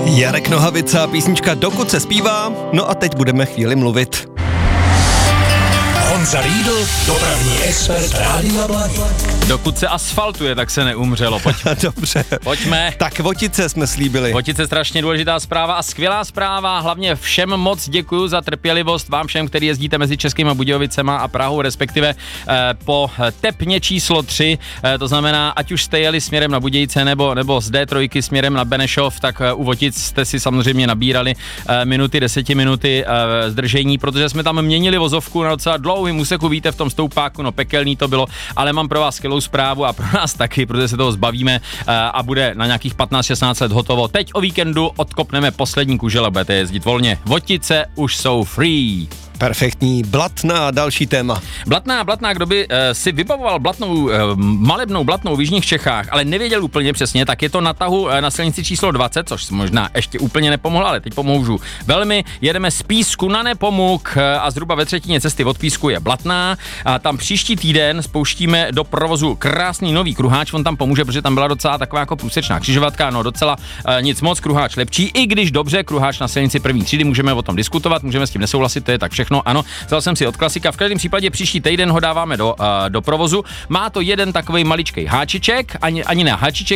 Jarek Nohavica, písnička Dokud se zpívá, no a teď budeme chvíli mluvit. Honza Riedl, dopravní expert Rádia Blaník. Dokud se asfaltuje, tak se neumřelo. Dobře. Pojďme. Tak Votice jsme slíbili. Votice strašně důležitá zpráva a skvělá zpráva. Hlavně všem moc děkuju za trpělivost, vám všem, kteří jezdíte mezi Českými Budějovicema a Prahou, respektive po Tepně číslo 3. To znamená, ať už jste jeli směrem na Budějice nebo z D3 směrem na Benešov, tak u Votic jste si samozřejmě nabírali minuty, 10 minuty zdržení, protože jsme tam měnili vozovku na docela dlouhým úseku, víte, v tom stoupáku, no pekelný to bylo, ale mám pro vás skvělou zprávu a pro nás taky, protože se toho zbavíme a bude na nějakých 15-16 let hotovo. Teď o víkendu odkopneme poslední kužele, budete jezdit volně. Votice už jsou free. Perfektní. Blatná, další téma. Blatná, kdo by si vybavoval malebnou Blatnou v jižních Čechách, ale nevěděl úplně přesně, tak je to na tahu na silnici číslo 20, což možná ještě úplně nepomohlo, ale teď pomůžu velmi. Jedeme z Písku na Nepomuk a zhruba ve třetině cesty od Písku je Blatná a tam příští týden spouštíme do provozu krásný nový kruháč, on tam pomůže, protože tam byla docela taková jako průsečná křižovatka, no docela nic moc, kruháč lepší, i když dobře, kruháč na silnici první třídy, můžeme o tom diskutovat, můžeme s tím nesouhlasit, to je tak všechno, ano, vzal jsem si od Klasika, v každém případě příští týden ho dáváme do provozu. Má to jeden takovej maličkej háčiček, ani ne háčiček,